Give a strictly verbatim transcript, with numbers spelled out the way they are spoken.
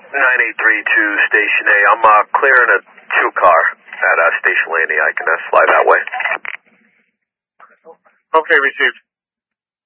nine eight three two, Station A. I'm uh, clearing a two car at uh, Station Landing. I can uh, fly that way. Okay, received.